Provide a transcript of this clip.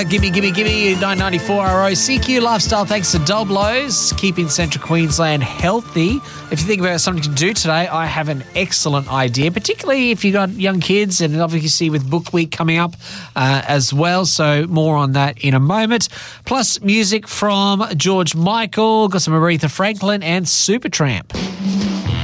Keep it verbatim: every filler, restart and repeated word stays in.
Gimme, gimme, gimme, nine ninety-four R O. C Q Lifestyle, thanks to Doblos, keeping Central Queensland healthy. If you think about something to do today, I have an excellent idea, particularly if you've got young kids and obviously with Book Week coming up uh, as well. So more on that in a moment. Plus music from George Michael, got some Aretha Franklin and Supertramp.